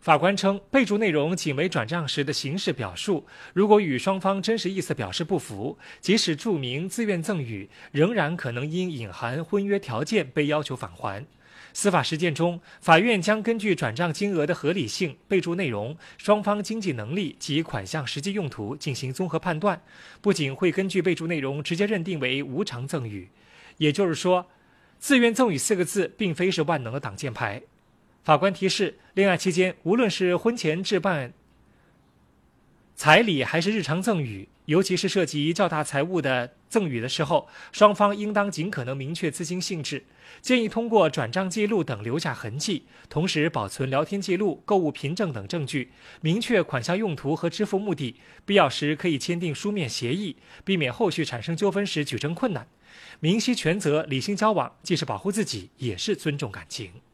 法官称，备注内容仅为转账时的形式表述，如果与双方真实意思表示不符，即使注明自愿赠与，仍然可能因隐含婚约条件被要求返还。司法实践中，法院将根据转账金额的合理性、备注内容、双方经济能力及款项实际用途进行综合判断，不仅会根据备注内容直接认定为无偿赠与。也就是说，自愿赠与4个字并非是万能的挡箭牌。法官提示，恋爱期间，无论是婚前置办彩礼还是日常赠与，尤其是涉及较大财物的赠与的时候，双方应当尽可能明确资金性质，建议通过转账记录等留下痕迹，同时保存聊天记录、购物凭证等证据，明确款项用途和支付目的，必要时可以签订书面协议，避免后续产生纠纷时举证困难。明晰权责，理性交往，既是保护自己，也是尊重感情。